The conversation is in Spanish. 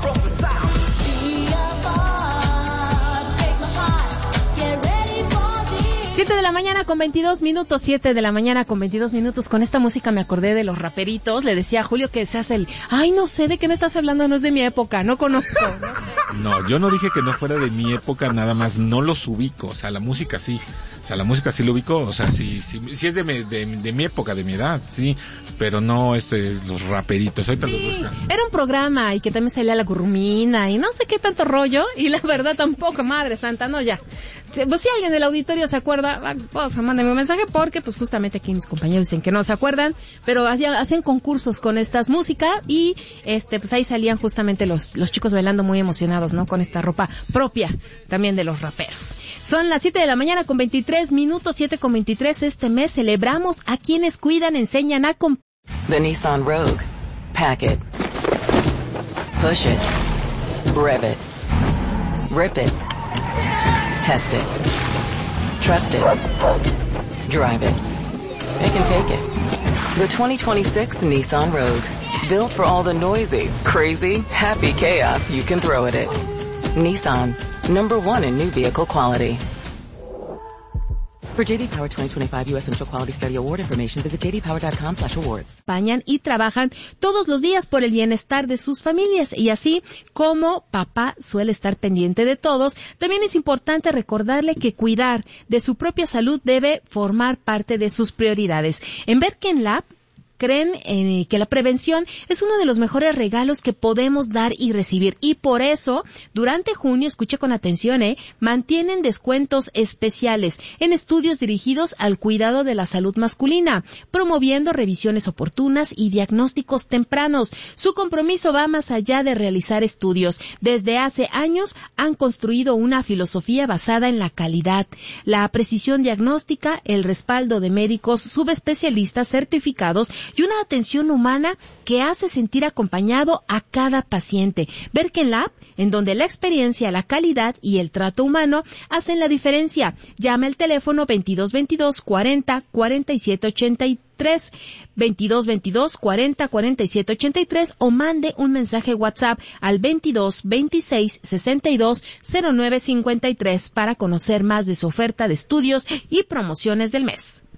from the south. 7 de la mañana con 22 minutos, 7 de la mañana con 22 minutos. Con esta música me acordé de los raperitos. Le decía a Julio que se hace ay, no sé de qué me estás hablando, no es de mi época, no conozco. No, yo no dije que no fuera de mi época, nada más no los ubico. O sea, la música sí. O sea, la música sí lo ubico. O sea, sí es de mi época, de mi edad, sí. Pero no los raperitos. Ahorita sí, los buscan. Era un programa y que también salía la Currumina y no sé qué tanto rollo. Y la verdad tampoco, madre santa, no, ya. Pues si alguien del auditorio se acuerda, mándame un mensaje porque pues justamente aquí mis compañeros dicen que no se acuerdan, pero hacían concursos con estas músicas y pues ahí salían justamente los chicos bailando muy emocionados, ¿no? Con esta ropa propia también de los raperos. Son las 7 de la mañana con 23 minutos, 7 con 23. Este mes celebramos a quienes cuidan, enseñan a The Nissan Rogue. Pack it. Push it. Rev it. Rip it. Test it. Trust it. Drive it. It can take it. The 2026 Nissan Rogue. Built for all the noisy, crazy, happy chaos you can throw at it. Nissan. #1 in new vehicle quality. For JD Power 2025 U.S. Initial Quality Study Award information, visit jdpower.com/awards. Acompañan y trabajan todos los días por el bienestar de sus familias y así como papá suele estar pendiente de todos, también es importante recordarle que cuidar de su propia salud debe formar parte de sus prioridades. En Berken Lab creen que la prevención es uno de los mejores regalos que podemos dar y recibir y por eso durante junio, escuche con atención, mantienen descuentos especiales en estudios dirigidos al cuidado de la salud masculina, promoviendo revisiones oportunas y diagnósticos tempranos. Su compromiso va más allá de realizar estudios. Desde hace años han construido una filosofía basada en la calidad, la precisión diagnóstica, el respaldo de médicos subespecialistas certificados y una atención humana que hace sentir acompañado a cada paciente. Berken Lab, en donde la experiencia, la calidad y el trato humano hacen la diferencia. Llame al teléfono 2222 40 47 83, 2222 40 47 83 o mande un mensaje WhatsApp al 22 26 62 09 53 para conocer más de su oferta de estudios y promociones del mes.